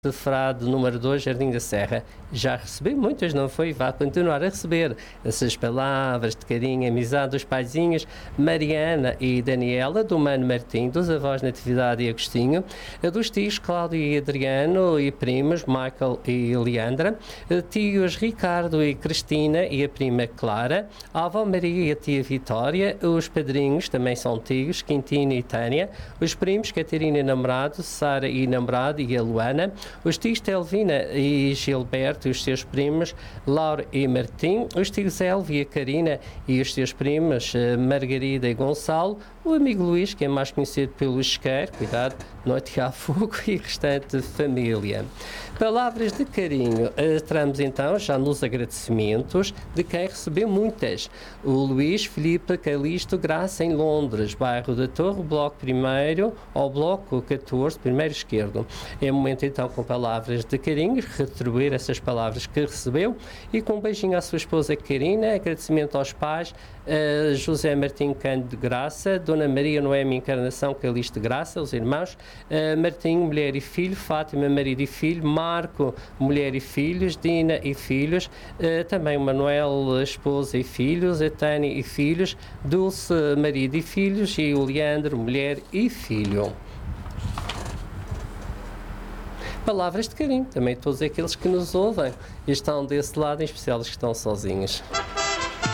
de Frade, número 2, Jardim da Serra. Já recebi muitas, não foi? Vá continuar a receber essas palavras de carinho, amizade dos paizinhos Mariana e Daniela, do Mano Martim, dos avós Natividade e Agostinho, dos tios Cláudio e Adriano e primos Michael e Leandra, tios Ricardo e Cristina e a prima Clara, a avó Maria e a tia Vitória, os padrinhos também são tios, Quintino e Tânia, os primos Catarina e namorado, Sara e namorado e a Luana, os tios Telvina e Gilberto e os seus primos Laura e Martim, os tios Elvia e Karina e os seus primos Margarida e Gonçalo, o amigo Luís, que é mais conhecido pelo Isqueiro, cuidado, não atirar fogo, e restante família. Palavras de carinho, entramos então já nos agradecimentos de quem recebeu muitas. O Luís Filipe Calixto Graça, em Londres, bairro da Torre, bloco 1º, ao bloco 14, primeiro esquerdo. É o momento então, com palavras de carinho, retribuir essas palavras que recebeu, e com um beijinho à sua esposa Karina, agradecimento aos pais, José Martim Cândido Graça, Dona Maria Noemi Encarnação Calixto Graça, os irmãos, Martim, mulher e filho, Fátima, marido e filho, Marco, mulher e filhos, Dina e filhos, também Manuel, esposa e filhos, a Tânia e filhos, Dulce, marido e filhos, e o Leandro, mulher e filho. Palavras de carinho, também todos aqueles que nos ouvem e estão desse lado, em especial os que estão sozinhos.